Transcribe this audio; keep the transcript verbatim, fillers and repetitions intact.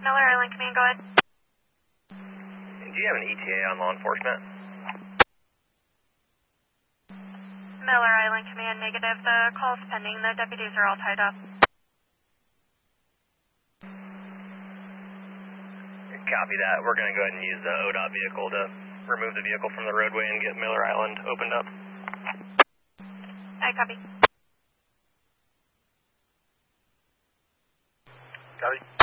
Miller Island Command, go ahead. Do you have an E T A on law enforcement? Miller Island Command, negative. The call's pending. The deputies are all tied up. Copy that. We're going to go ahead and use the O D O T vehicle to remove the vehicle from the roadway and get Miller Island opened up. I copy. Copy.